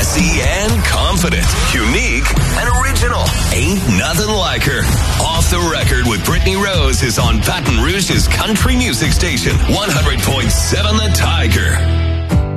Classy and confident. Unique and original. Ain't nothing like her. Off the Record with Brittany Rose is on Baton Rouge's country music station. 100.7 The Tiger.